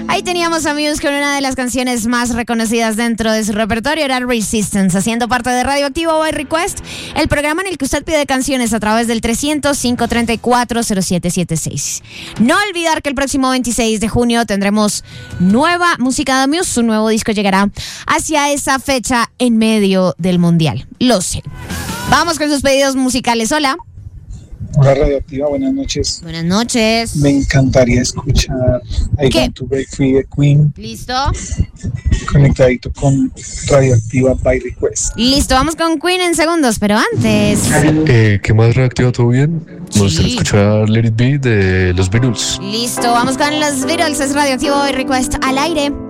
Ahí teníamos a Muse con una de las canciones más reconocidas dentro de su repertorio, era Resistance, haciendo parte de Radioactivo by Request, el programa en el que usted pide canciones a través del 300-534-0776. No olvidar que el próximo 26 de junio tendremos nueva música de Muse, su nuevo disco llegará hacia esa fecha en medio del Mundial, lo sé. Vamos con sus pedidos musicales, hola. Hola Radioactiva, buenas noches. Buenas noches. Me encantaría escuchar I Want to Break Free de Queen. ¿Listo? Conectadito con Radioactiva by Request. Listo, vamos con Queen en segundos, pero antes. ¿Qué más, Radioactiva? ¿Todo bien? Me gustaría escuchar Let It Be de los Beatles. Listo, vamos con los Beatles, es Radioactivo by Request al aire.